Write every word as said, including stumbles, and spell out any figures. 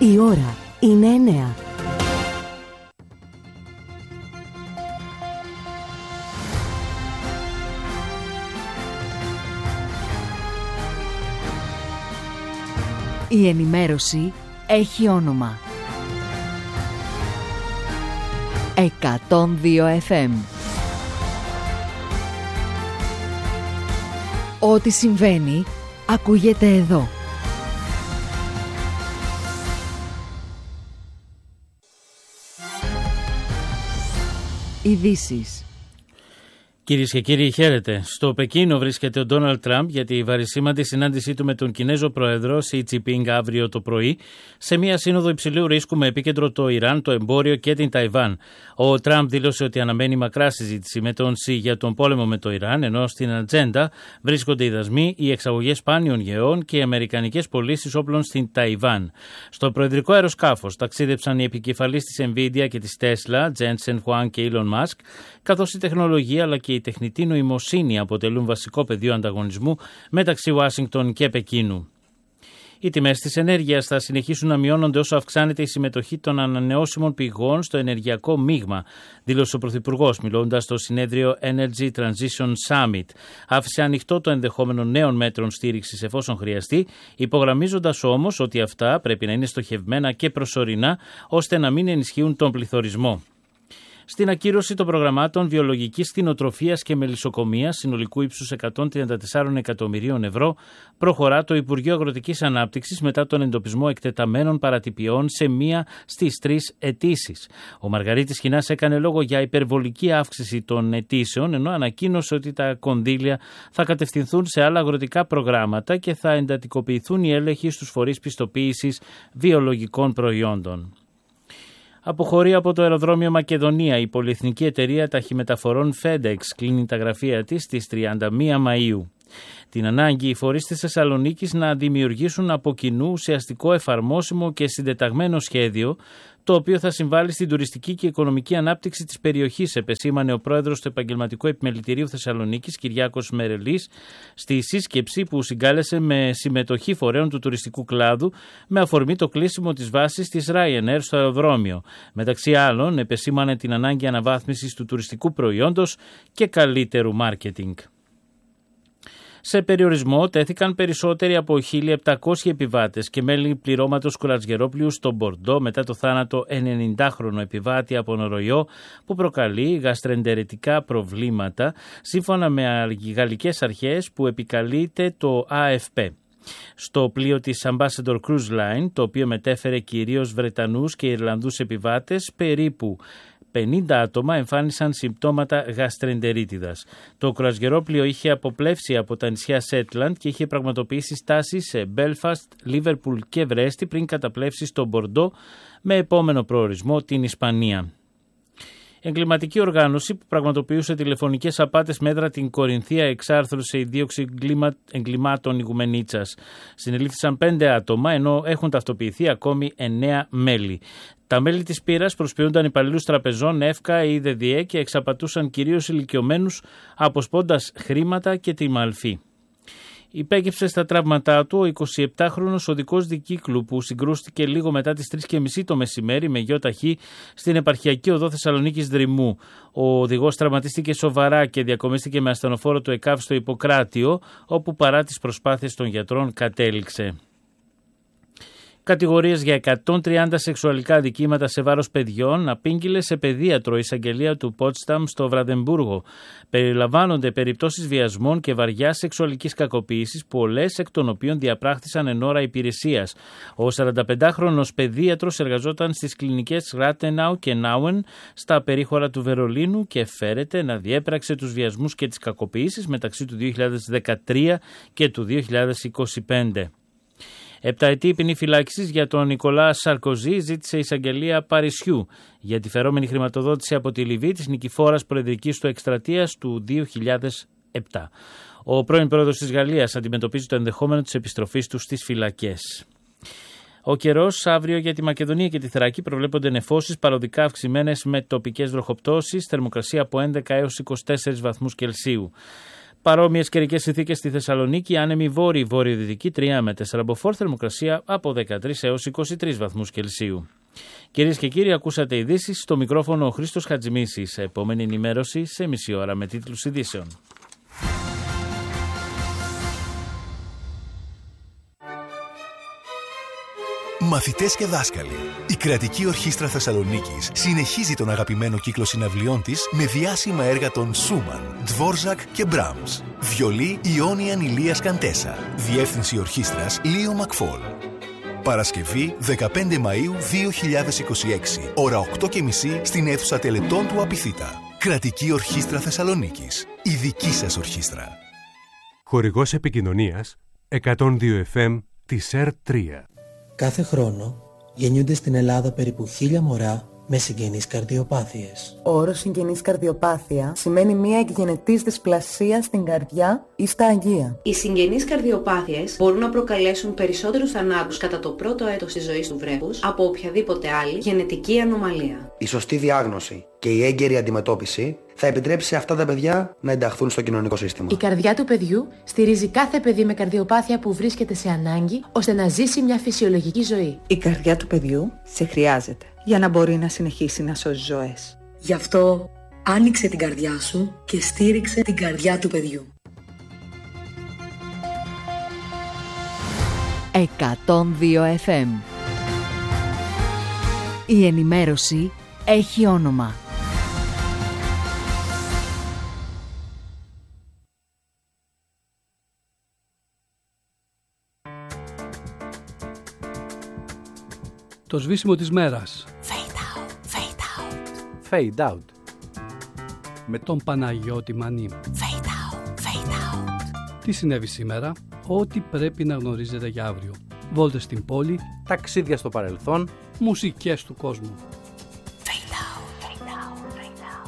Η ώρα είναι εννέα. Η ενημέρωση έχει όνομα. εκατόν δύο εφ εμ. Ό,τι συμβαίνει, ακούγεται εδώ. Ειδήσεις. Κυρίες και κύριοι, χαίρετε. Στο Πεκίνο βρίσκεται ο Ντόναλντ Τραμπ για τη βαρισίμαντη συνάντησή του με τον Κινέζο Πρόεδρο Σι Τζινπίνγκ αύριο το πρωί, σε μια σύνοδο υψηλού ρίσκου με επίκεντρο το Ιράν, το εμπόριο και την Ταϊβάν. Ο Τραμπ δήλωσε ότι αναμένει μακρά συζήτηση με τον Σι για τον πόλεμο με το Ιράν, ενώ στην ατζέντα βρίσκονται οι δασμοί, οι εξαγωγές σπάνιων γεών και οι αμερικανικές πωλήσεις όπλων στην Ταϊβάν. Στο προεδρικό αεροσκάφος ταξίδεψαν οι επικεφαλείς της Nvidia και της Tesla, Jensen Huang και Elon Musk, καθώς η τεχνολογία αλλά και η τεχνητή νοημοσύνη αποτελούν βασικό πεδίο ανταγωνισμού μεταξύ Ουάσιγκτον και Πεκίνου. Οι τιμές της ενέργειας θα συνεχίσουν να μειώνονται όσο αυξάνεται η συμμετοχή των ανανεώσιμων πηγών στο ενεργειακό μείγμα, δήλωσε ο Πρωθυπουργός μιλώντας στο συνέδριο Energy Transition Summit. Άφησε ανοιχτό το ενδεχόμενο νέων μέτρων στήριξης εφόσον χρειαστεί, υπογραμμίζοντας όμως ότι αυτά πρέπει να είναι στοχευμένα και προσωρινά ώστε να μην ενισχύουν τον πληθωρισμό. Στην ακύρωση των προγραμμάτων βιολογικής κτηνοτροφίας και μελισσοκομείας συνολικού ύψους εκατόν τριάντα τέσσερα εκατομμυρίων ευρώ προχωρά το Υπουργείο Αγροτικής Ανάπτυξης μετά τον εντοπισμό εκτεταμένων παρατυπιών σε μία στις τρεις αιτήσεις. Ο Μαργαρίτης Χινάς έκανε λόγο για υπερβολική αύξηση των αιτήσεων, ενώ ανακοίνωσε ότι τα κονδύλια θα κατευθυνθούν σε άλλα αγροτικά προγράμματα και θα εντατικοποιηθούν οι έλεγχοι στους φορείς πιστοποίησης βιολογικών προϊόντων. Αποχωρεί από το αεροδρόμιο Μακεδονία. Η πολυεθνική εταιρεία ταχυμεταφορών FedEx κλείνει τα γραφεία της στις τριάντα μία Μαΐου. Την ανάγκη οι φορείς της Θεσσαλονίκης να δημιουργήσουν από κοινού ουσιαστικό, εφαρμόσιμο και συντεταγμένο σχέδιο, το οποίο θα συμβάλλει στην τουριστική και οικονομική ανάπτυξη της περιοχής, επεσήμανε ο πρόεδρος του Επαγγελματικού Επιμελητηρίου Θεσσαλονίκης, Κυριάκος Μερελής, στη σύσκεψη που συγκάλεσε με συμμετοχή φορέων του τουριστικού κλάδου με αφορμή το κλείσιμο της βάσης της Ryanair στο αεροδρόμιο. Μεταξύ άλλων, επεσήμανε την ανάγκη αναβάθμισης του τουριστικού προϊόντος και καλύτερου μάρκετινγκ. Σε περιορισμό τέθηκαν περισσότεροι από χίλια επτακόσιοι επιβάτες και μέλη πληρώματος κουρασγερόπλοιου στο Μπορντό μετά το θάνατο ενενηντάχρονου επιβάτη από νοροϊό που προκαλεί γαστρεντερετικά προβλήματα, σύμφωνα με γαλλικές αρχές που επικαλείται το Α Εφ Πι. Στο πλοίο της Ambassador Cruise Line, το οποίο μετέφερε κυρίως Βρετανούς και Ιρλανδούς επιβάτες, περίπου πενήντα άτομα εμφάνισαν συμπτώματα γαστρεντερίτιδας. Το κρουαζιερόπλοιο είχε αποπλεύσει από τα νησιά Σέτλαντ και είχε πραγματοποιήσει στάσεις σε Μπέλφαστ, Λίβερπουλ και Βρέστη πριν καταπλέψει στο Μπορντό με επόμενο προορισμό την Ισπανία. Εγκληματική οργάνωση που πραγματοποιούσε τηλεφωνικές απάτες μέτρα την Κορινθία εξάρθρωσε η δίωξη εγκλημάτων Ιγουμενίτσας. Συνελήφθησαν πέντε άτομα, ενώ έχουν ταυτοποιηθεί ακόμη εννέα μέλη. Τα μέλη της πύρας προσποιούνταν υπαλλήλους τραπεζών, ΕΦΚΑ ή ΔΔΕ και εξαπατούσαν κυρίως ηλικιωμένους, αποσπώντας χρήματα και τη μαλφή. Υπέκυψε στα τραύματά του ο εικοσιεπτάχρονος οδικός δικύκλου που συγκρούστηκε λίγο μετά τις τρεις και μισή το μεσημέρι με γιο ταχύ στην επαρχιακή οδό Θεσσαλονίκης Δρυμού. Ο οδηγός τραυματίστηκε σοβαρά και διακομίστηκε με ασθενοφόρο του ΕΚΑΒ στο Ιπποκράτιο, όπου παρά τις προσπάθειες των γιατρών κατέληξε. Κατηγορίες για εκατόν τριάντα σεξουαλικά αδικήματα σε βάρος παιδιών απήγγειλε σε παιδίατρο η εισαγγελία του Πότσταμ στο Βραδεμβούργο. Περιλαμβάνονται περιπτώσεις βιασμών και βαριάς σεξουαλικής κακοποίησης, πολλές εκ των οποίων διαπράχθησαν εν ώρα υπηρεσίας. Ο σαρανταπεντάχρονος παιδίατρος εργαζόταν στις κλινικές Ράτενάου και Νάουεν στα περίχωρα του Βερολίνου και φέρεται να διέπραξε τους βιασμούς και τις κακοποίησεις μεταξύ του δύο χιλιάδες δεκατρία και του δύο χιλιάδες είκοσι πέντε. Επταετή ποινή φυλάκισης για τον Νικολά Σαρκοζή ζήτησε η εισαγγελία Παρισιού για τη φερόμενη χρηματοδότηση από τη Λιβύη της νικηφόρας προεδρικής του εκστρατείας του δύο χιλιάδες επτά. Ο πρώην πρόεδρος της Γαλλίας αντιμετωπίζει το ενδεχόμενο της επιστροφής του στις φυλακές. Ο καιρός αύριο για τη Μακεδονία και τη Θράκη προβλέπονται νεφώσεις παροδικά αυξημένες με τοπικές βροχοπτώσεις, θερμοκρασία από έντεκα έως είκοσι τέσσερις βαθμούς Κελσίου. Παρόμοιες καιρικές συνθήκες στη Θεσσαλονίκη, άνεμη βόρειο-βορειοδυτική τρία με τέσσερα μποφόρ, θερμοκρασία από δεκατρείς έως είκοσι τρεις βαθμούς Κελσίου. Κυρίες και κύριοι, ακούσατε ειδήσεις, στο μικρόφωνο ο Χρήστος Χατζημίσης. Επόμενη ενημέρωση σε μισή ώρα με τίτλους ειδήσεων. Μαθητές και δάσκαλοι, η Κρατική Ορχήστρα Θεσσαλονίκης συνεχίζει τον αγαπημένο κύκλο συναυλιών της με διάσημα έργα των Σούμαν, Ντβόρζακ και Μπράμς. Βιολί Ιόνιαν Ηλίας Καντέσα. Διεύθυνση ορχήστρας Λίο Μακφόλ. Παρασκευή δεκαπέντε Μαΐου δύο χιλιάδες είκοσι έξι, ώρα οκτώ και μισή στην αίθουσα τελετών του Απιθύτα. Κρατική Ορχήστρα Θεσσαλονίκης. Η δική σας ορχήστρα. Χορηγός επικοινωνίας εκατόν δύο εφ εμ της ΕΡ τρία. Κάθε χρόνο γεννιούνται στην Ελλάδα περίπου χίλια μωρά με συγγενείς καρδιοπάθειες. Ο όρος συγγενής καρδιοπάθεια σημαίνει μια εκγενετής δυσπλασία στην καρδιά ή στα αγγεία. Οι συγγενείς καρδιοπάθειες μπορούν να προκαλέσουν περισσότερους θανάτους κατά το πρώτο έτος της ζωής του βρέφους από οποιαδήποτε άλλη γενετική ανομαλία. Η σωστή διάγνωση και η έγκαιρη αντιμετώπιση θα επιτρέψει σε αυτά τα παιδιά να ενταχθούν στο κοινωνικό σύστημα. Η καρδιά του παιδιού στηρίζει κάθε παιδί με καρδιοπάθεια που βρίσκεται σε ανάγκη ώστε να ζήσει μια φυσιολογική ζωή. Η καρδιά του παιδιού σε χρειάζεται για να μπορεί να συνεχίσει να σώζει ζωές. Γι' αυτό άνοιξε την καρδιά σου και στήριξε την καρδιά του παιδιού. εκατόν δύο εφ εμ. Η ενημέρωση έχει όνομα. Το σβήσιμο της μέρας. Fade out, fade out. Fade out. Με τον Παναγιώτη Μανί. Fade out, fade out. Τι συνέβη σήμερα, ό,τι πρέπει να γνωρίζετε για αύριο. Βόλτες στην πόλη, ταξίδια στο παρελθόν, μουσικές του κόσμου.